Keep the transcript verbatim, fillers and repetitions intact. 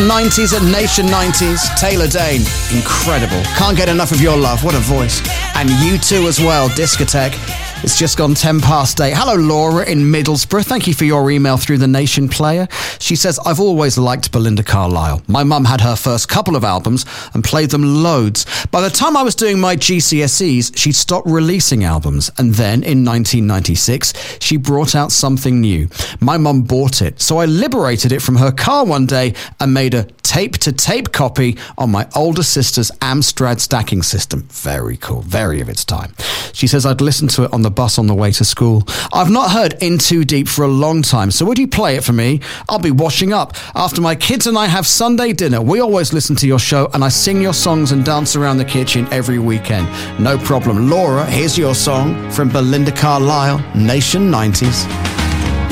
nineties at Nation nineties. Taylor Dane, incredible. Can't get enough of your love. What a voice. And you too as well, Discotheque. It's just gone ten past eight. Hello, Laura in Middlesbrough. Thank you for your email through the Nation player. She says, I've always liked Belinda Carlisle. My mum had her first couple of albums and played them loads. By the time I was doing my G C S Es, she'd stopped releasing albums. And then in nineteen ninety-six, she brought out something new. My mum bought it, so I liberated it from her car one day and made a tape-to-tape copy on my older sister's Amstrad stacking system. Very cool, very of its time. She says, I'd listen to it on the bus on the way to school. I've not heard In Too Deep for a long time, so would you play it for me? I'll be washing up. After my kids and I have Sunday dinner, we always listen to your show and I sing your songs and dance around the kitchen every weekend. No problem. Laura, here's your song from Belinda Carlisle, Nation nineties.